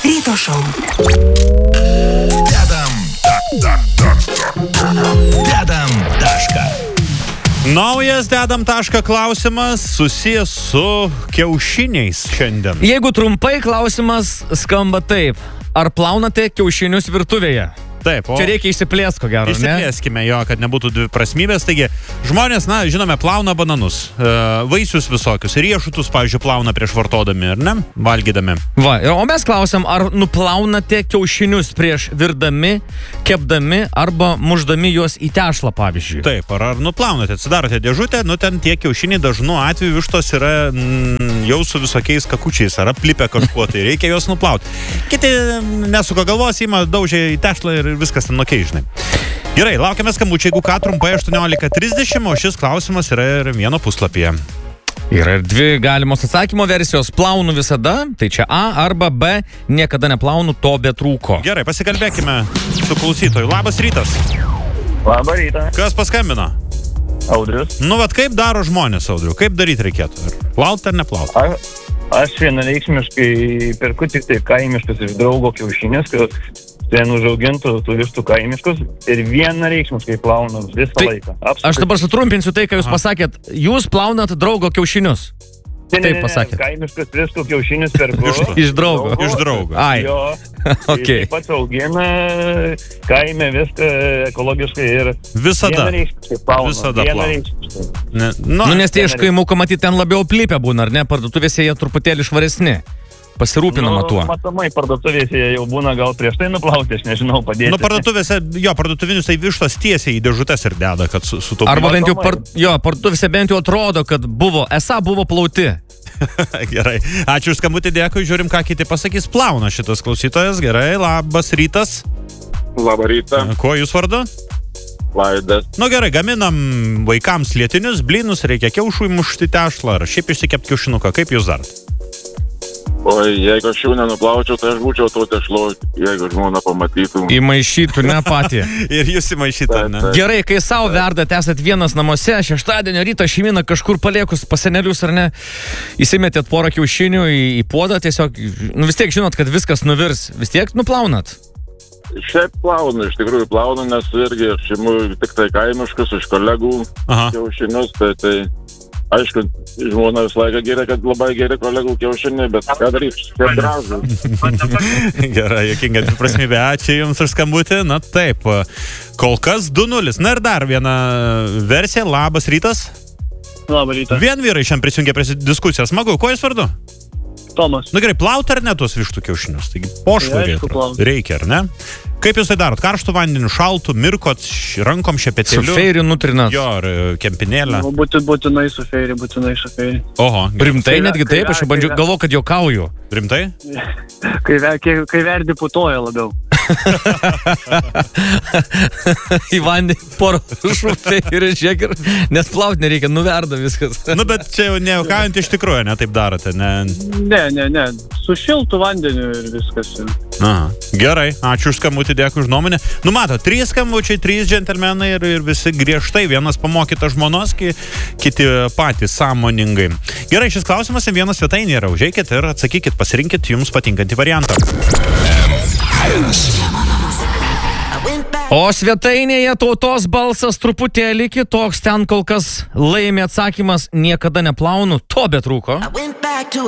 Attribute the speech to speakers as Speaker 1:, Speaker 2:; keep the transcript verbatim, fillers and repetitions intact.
Speaker 1: Ryto šou.
Speaker 2: Dedam, da, da, da. Dedam tašką.
Speaker 3: Naujas dedam tašką klausimas susijęs su kiaušiniais šiandien.
Speaker 4: Jeigu trumpai, klausimas skamba taip. Ar plaunate kiaušinius virtuvėje?
Speaker 3: Taip, o...
Speaker 4: Čia reikia išsiplėsti, ko gero, ne?
Speaker 3: Išsiplėskime jo, kad nebūtų dvi prasmybės. Taigi, žmonės, na, žinome, plauna bananus, e, vaisius visokius, riešutus, pavyzdžiui, plauna prieš vartodami, ar ne? Valgydami.
Speaker 4: Va, o mes klausiam, ar nuplaunate kiaušinius prieš virdami, kepdami arba muždami juos į tešlą, pavyzdžiui.
Speaker 3: Taip, ar, ar nuplaunate, atsidarote dėžutę, nu ten tie kiaušiniai dažnu atveju vištos yra mm, jau su visokiais kakučiais, ar aplipę kažkuo, tai reikia juos nuplauti. Kiti nesuka galvos, ima daužia į tešlą ir viskas ten okei, žinai. Gerai, laukiame skambučiai, jeigu ką, trumpai aštuoniolika trisdešimt, o šis klausimas yra ir vieno puslapyje.
Speaker 4: Yra ir dvi galimos atsakymo versijos. Plaunu visada, tai čia A, arba B, niekada neplaunu, to betrūko.
Speaker 3: Gerai, pasikalbėkime su klausytoju. Labas rytas.
Speaker 5: Labą rytą.
Speaker 3: Kas paskambino?
Speaker 5: Audrius.
Speaker 3: Nu, vat kaip daro žmonės, Audriu? Kaip daryti reikėtų? Ar plaut ar neplaut?
Speaker 5: A, aš vienareikšmiškai perku tik tai kaimiškus iš draugo kiaušinius, kad ten užaugintų tų vištų kaimiškus ir vienareikšmiškai plaunu visą
Speaker 4: Tai
Speaker 5: laiką. Absoliučiai.
Speaker 4: Aš dabar sutrumpinsiu tai, ką jūs pasakėt. Jūs plaunat draugo kiaušinius.
Speaker 5: Ne, ne,
Speaker 4: taip
Speaker 5: ne,
Speaker 4: pasakėt.
Speaker 5: Kaimiškus vištų kiaušinius perku.
Speaker 4: Iš draugo.
Speaker 3: Iš draugo.
Speaker 4: Ai.
Speaker 5: Jo.
Speaker 4: Okei.
Speaker 5: Taip pat augina kaime viską ekologiškai ir
Speaker 3: Visada.
Speaker 5: vienareikšmiškai plaunu.
Speaker 3: Visada plaunu.
Speaker 5: Vienareikšmiškai.
Speaker 3: Ne, nu,
Speaker 4: Nu, nes tie iš kaimuko, matyt, ten labiau plipę būna, ar ne? Parduotuvėse jie truputėlį švaresni. Pasirūpinama
Speaker 5: Nu,
Speaker 4: tuo.
Speaker 5: matomai, parduotuvėse jie jau būna gal prieš tai nuplauti, aš nežinau, padėti.
Speaker 3: nu, parduotuvėse, jo, parduotuvinius tai vištos tiesiai į dėžutės ir deda, kad su, su
Speaker 4: Arba bent jau,
Speaker 5: matomai.
Speaker 4: par, jo, parduotuvėse bent jau atrodo, kad buvo, esą buvo plauti.
Speaker 3: Gerai, ačiū už skambutį, dėkui, žiūrim, ką kiti pasakys. Plauna šitas klausytojas, gerai, labas rytas.
Speaker 6: Labą rytą,
Speaker 3: Kuo jūs vardu?
Speaker 6: Vaidas.
Speaker 3: Nu gerai, gaminam vaikams lietinius blynus, reikia kiaušų įmušti tešlą, ar šiaip išsikepti kiaušinuką, kaip jūs darot?
Speaker 6: Oi, jeigu aš jų nenuplaučiau, tai aš būčiau to tešlo, jeigu žmona pamatytų.
Speaker 4: Įmaišytų, ne patį.
Speaker 3: Ir jūs įmaišyta, ne?
Speaker 4: Gerai, kai savo verdat, esat vienas namuose, šeštadienio rytą šeimyną kažkur paliekus pas senelius ar ne, įsimetėt porą kiaušinių į, į puodą, tiesiog, nu vis tiek žinot, kad viskas nuvirs, vis tiek nuplaunat.
Speaker 6: Šiaip plaunu, iš tikrųjų plaunu, nes irgi aš imu tik tai kaimiškus iš kolegų
Speaker 3: Aha.
Speaker 6: kiaušinius, tai tai aišku, žmona visą laiką geria, kad labai geri kolegų kiaušiniai, bet ką daryti, kaip gražu.
Speaker 3: Gerai, jokinga dviprasmybė, ačiū jums už skambutį, na taip, kol kas du nulis. Na ir dar viena versija, labas rytas.
Speaker 5: Labą rytą.
Speaker 3: Vien vyrai šiandien prisijungė prie diskusijos, smagu, kuo jūs vardu?
Speaker 5: Tomas.
Speaker 3: Nu gerai, plaut ar ne tuos vištų kiaušinius? Taigi pošvarė
Speaker 5: Aišku, plaut.
Speaker 3: reikia, ar ne? Kaip jūs tai darot? Karštų vandeniu, šaltų, mirkot, š- rankom
Speaker 4: Su
Speaker 3: šepetėliu?
Speaker 4: feiriu nutrinat.
Speaker 3: Jo, ar e, kempinėlę?
Speaker 5: Nu, būti, būtinai su feiri, būtinai su feiri.
Speaker 3: Oho, gerai.
Speaker 4: Rimtai netgi taip, aš jau bandžiau,
Speaker 5: Kai-
Speaker 4: galvoju, kad juokauju.
Speaker 3: Rimtai?
Speaker 5: Kai, ve- kai, kai verdi putoja labiau.
Speaker 4: Į vandenį porą šūpė ir žiūrėk, ir nes plaut nereikia, nuverda viskas.
Speaker 3: Nu, bet čia jau nejuokaujant iš tikrųjų, ne taip darote, ne?
Speaker 5: Ne, ne, ne. Su šiltu vandeniu ir viskas.
Speaker 3: Aha. Gerai, ačiū už skambutį, dėkui už nuomonę. Nu, mato, trys skambučiai, trys džentelmenai ir, ir visi griežtai, vienas pamokytas žmonos, ki, kiti patys sąmoningai. Gerai, šis klausimas vienas svetainė yra, užeikit ir atsakykit, pasirinkit jums patinkantį variantą.
Speaker 4: O svetainėje tautos balsas truputėlį kitoks, ten kol kas laimi atsakymas niekada neplaunu, to betrūko.